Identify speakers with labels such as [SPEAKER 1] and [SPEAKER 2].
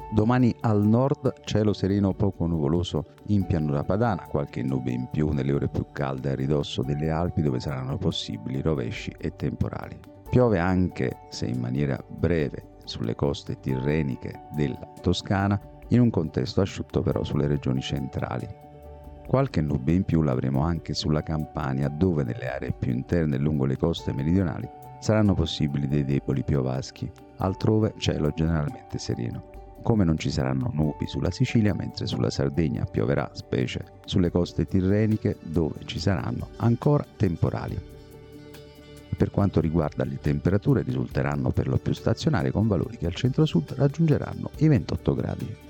[SPEAKER 1] Domani al nord cielo sereno poco nuvoloso in pianura padana, qualche nube in più nelle ore più calde a ridosso delle Alpi dove saranno possibili rovesci e temporali. Piove anche, se in maniera breve, sulle coste tirreniche della Toscana, in un contesto asciutto però sulle regioni centrali. Qualche nube in più l'avremo anche sulla Campania, dove nelle aree più interne lungo le coste meridionali saranno possibili dei deboli piovaschi, altrove cielo generalmente sereno. Come non ci saranno nubi sulla Sicilia, mentre sulla Sardegna pioverà, specie sulle coste tirreniche, dove ci saranno ancora temporali. Per quanto riguarda le temperature, risulteranno per lo più stazionarie con valori che al centro-sud raggiungeranno i 28 gradi.